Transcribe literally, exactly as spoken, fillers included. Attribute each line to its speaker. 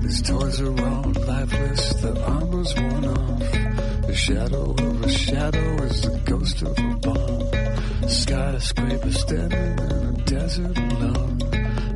Speaker 1: These toys are all lifeless, the armor's worn off. The shadow of a shadow is the ghost of a bomb. Skyscraper standing in a desert alone.